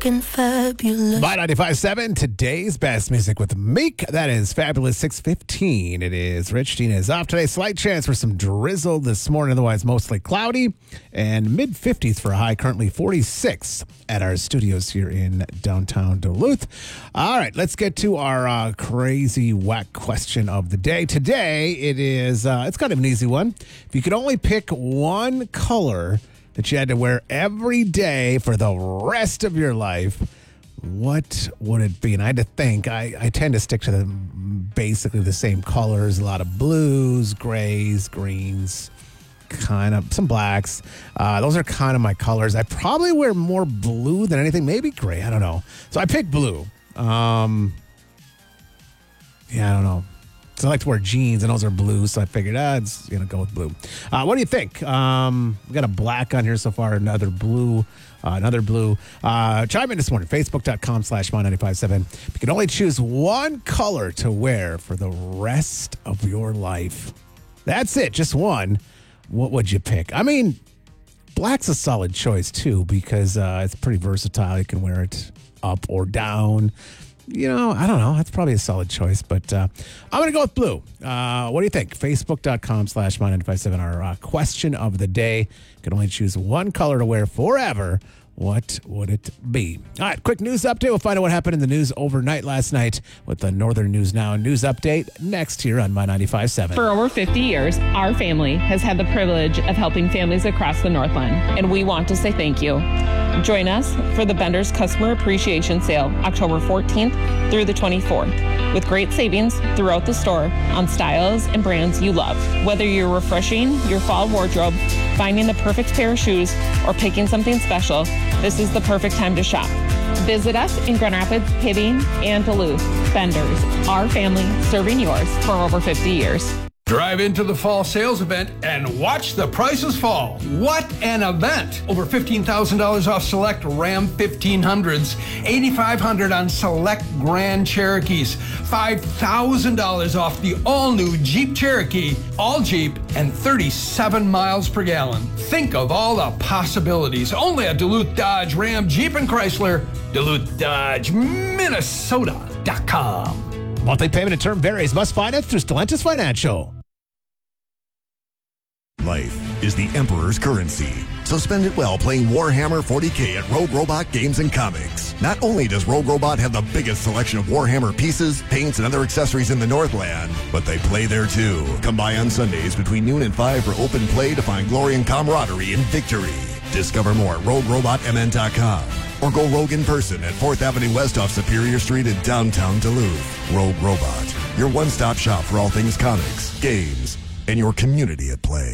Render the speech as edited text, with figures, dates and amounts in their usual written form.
looking fabulous. By 95.7, today's best music with Meek. That is Fabulous 6:15. It is Rich. Tina is off today. Slight chance for some drizzle this morning, otherwise mostly cloudy. And mid-50s for a high, currently 46 at our studios here in downtown Duluth. All right, let's get to our crazy whack question of the day. Today, it is, it's kind of an easy one. If you could only pick one color that you had to wear every day for the rest of your life, what would it be? And I had to think. I tend to stick to basically the same colors, a lot of blues, grays, greens, kind of some blacks. Those are kind of my colors. I probably wear more blue than anything, maybe gray. I don't know. So I picked blue. Yeah, I don't know. So I like to wear jeans, and those are blue, so I figured, it's going to go with blue. What do you think? We got a black on here so far, another blue. Chime in this morning, facebook.com/my957. If you can only choose one color to wear for the rest of your life, that's it, just one, what would you pick? I mean, black's a solid choice, too, because it's pretty versatile. You can wear it up or down. You know, I don't know. That's probably a solid choice, but I'm going to go with blue. What do you think? Facebook.com/my957. Our question of the day. You can only choose one color to wear forever. What would it be? All right, quick news update. We'll find out what happened in the news overnight last night with the Northern News Now news update next here on My 95.7. For over 50 years, our family has had the privilege of helping families across the Northland, and we want to say thank you. Join us for the Bender's Customer Appreciation Sale, October 14th through the 24th, with great savings throughout the store on styles and brands you love. Whether you're refreshing your fall wardrobe, finding the perfect pair of shoes, or picking something special, this is the perfect time to shop. Visit us in Grand Rapids, Hibbing, and Duluth. Bender's, our family serving yours for over 50 years. Drive into the fall sales event and watch the prices fall. What an event! Over $15,000 off select Ram 1500s, $8,500 on select Grand Cherokees, $5,000 off the all-new Jeep Cherokee, all Jeep, and 37 miles per gallon. Think of all the possibilities. Only at Duluth Dodge, Ram, Jeep, and Chrysler. Duluth Dodge, Minnesota.com. Monthly payment and term varies. Must finance through Stellantis Financial. Life is the Emperor's currency, so spend it well playing Warhammer 40K at Rogue Robot Games and Comics. Not only does Rogue Robot have the biggest selection of Warhammer pieces, paints, and other accessories in the Northland, but they play there too. Come by on Sundays between noon and 5 for open play to find glory and camaraderie and victory. Discover more at RogueRobotMN.com or go rogue in person at 4th Avenue West off Superior Street in downtown Duluth. Rogue Robot, your one-stop shop for all things comics, games, and your community at play.